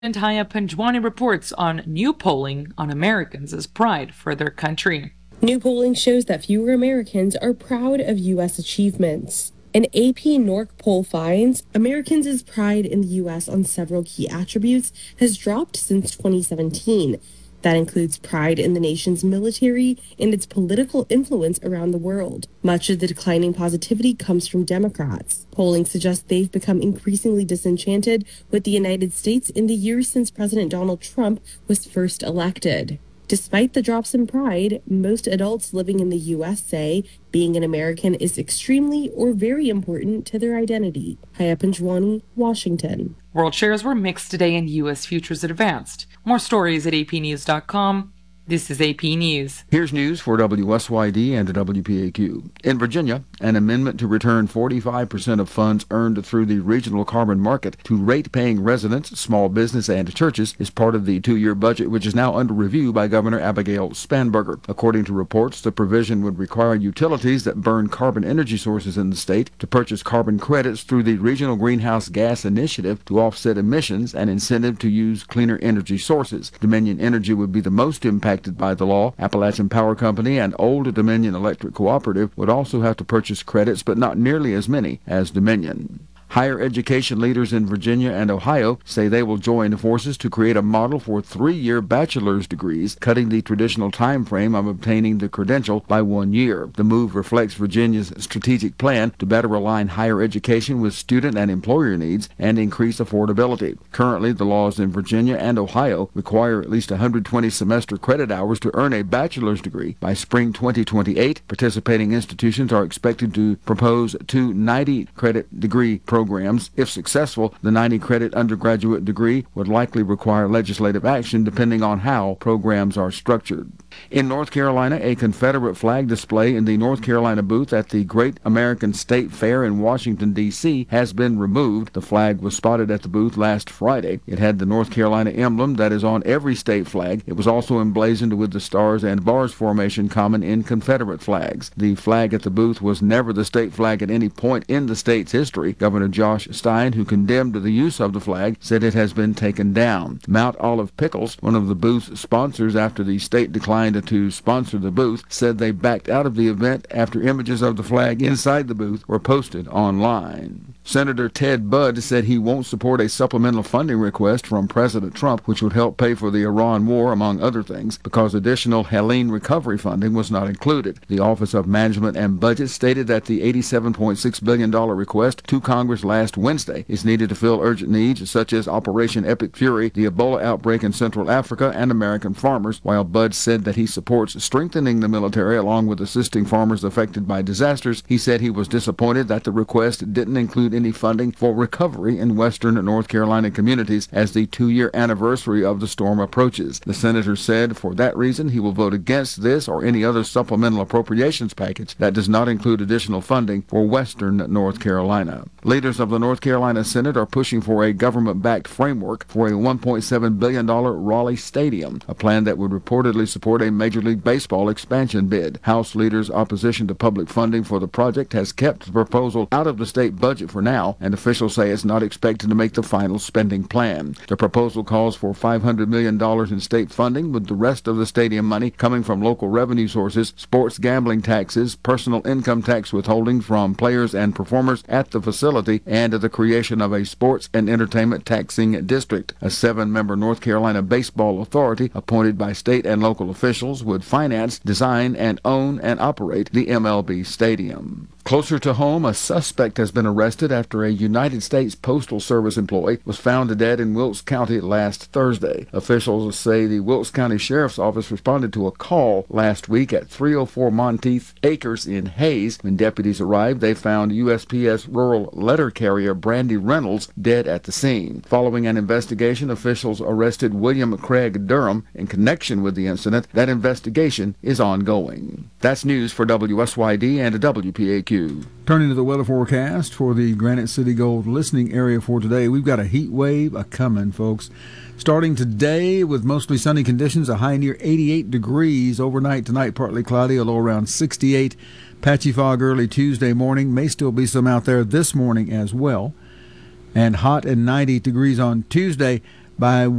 And Haya Panjwani reports on new polling on Americans' pride for their country. New polling shows that fewer Americans are proud of U.S. achievements. An AP NORC poll finds Americans' pride in the U.S. on several key attributes has dropped since 2017. That includes pride in the nation's military and its political influence around the world. Much of the declining positivity comes from Democrats. Polling suggests they've become increasingly disenchanted with the United States in the years since President Donald Trump was first elected. Despite the drops in pride, most adults living in the U.S. say being an American is extremely or very important to their identity. Haya Panjwani, Washington. World shares were mixed today and U.S. futures advanced. More stories at apnews.com. This is AP News. Here's news for WSYD and WPAQ. In Virginia, an amendment to return 45% of funds earned through the regional carbon market to rate-paying residents, small business, and churches is part of the two-year budget, which is now under review by Governor Abigail Spanberger. According to reports, the provision would require utilities that burn carbon energy sources in the state to purchase carbon credits through the Regional Greenhouse Gas Initiative to offset emissions and incentive to use cleaner energy sources. Dominion Energy would be the most impacted by the law. Appalachian Power Company and Old Dominion Electric Cooperative would also have to purchase credits, but not nearly as many as Dominion. Higher education leaders in Virginia and Ohio say they will join forces to create a model for 3-year bachelor's degrees, cutting the traditional time frame of obtaining the credential by 1 year. The move reflects Virginia's strategic plan to better align higher education with student and employer needs and increase affordability. Currently, the laws in Virginia and Ohio require at least 120 semester credit hours to earn a bachelor's degree. By spring 2028, participating institutions are expected to propose 2 90-credit degree programs. If successful, the 90-credit undergraduate degree would likely require legislative action depending on how programs are structured. In North Carolina, a Confederate flag display in the North Carolina booth at the Great American State Fair in Washington, D.C. has been removed. The flag was spotted at the booth last Friday. It had the North Carolina emblem that is on every state flag. It was also emblazoned with the stars and bars formation common in Confederate flags. The flag at the booth was never the state flag at any point in the state's history. Governor Josh Stein, who condemned the use of the flag, said it has been taken down. Mount Olive Pickles, one of the booth's sponsors after the state declined to sponsor the booth, said they backed out of the event after images of the flag inside the booth were posted online. Senator Ted Budd said he won't support a supplemental funding request from President Trump, which would help pay for the Iran war, among other things, because additional Helene recovery funding was not included. The Office of Management and Budget stated that the $87.6 billion request to Congress last Wednesday is needed to fill urgent needs such as Operation Epic Fury, the Ebola outbreak in Central Africa, and American farmers, while Budd said that he supports strengthening the military along with assisting farmers affected by disasters. He said he was disappointed that the request didn't include any funding for recovery in western North Carolina communities as the 2-year anniversary of the storm approaches. The senator said for that reason he will vote against this or any other supplemental appropriations package that does not include additional funding for western North Carolina. Leaders of the North Carolina Senate are pushing for a government-backed framework for a $1.7 billion Raleigh Stadium, a plan that would reportedly support a Major League Baseball expansion bid. House leaders' opposition to public funding for the project has kept the proposal out of the state budget for now, and officials say it's not expected to make the final spending plan. The proposal calls for $500 million in state funding, with the rest of the stadium money coming from local revenue sources, sports gambling taxes, personal income tax withholding from players and performers at the facility, and the creation of a sports and entertainment taxing district. A 7-member North Carolina baseball authority appointed by state and local officials would finance, design, and own and operate the MLB stadium. Closer to home, a suspect has been arrested after a United States Postal Service employee was found dead in Wilkes County last Thursday. Officials say the Wilkes County Sheriff's Office responded to a call last week at 304 Monteith Acres in Hayes. When deputies arrived, they found USPS rural letter carrier Brandy Reynolds dead at the scene. Following an investigation, officials arrested William Craig Durham in connection with the incident. That investigation is ongoing. That's news for WSYD and WPAQ. Turning to the weather forecast for the Granite City Gold listening area for today, we've got a heat wave a-coming, folks. Starting today with mostly sunny conditions, a high near 88 degrees. Overnight tonight, partly cloudy, a low around 68. Patchy fog early Tuesday morning. May still be some out there this morning as well. And hot and 90 degrees on Tuesday. by